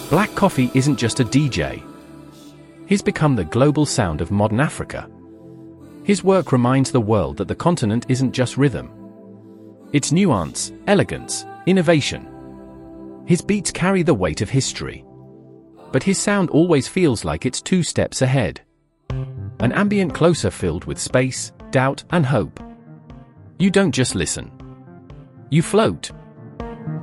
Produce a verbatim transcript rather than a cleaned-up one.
Black Coffee isn't just a D J. He's become the global sound of modern Africa. His work reminds the world that the continent isn't just rhythm. It's nuance, elegance, innovation. His beats carry the weight of history. But his sound always feels like it's two steps ahead. An ambient closer filled with space, doubt, and hope. You don't just listen. You float.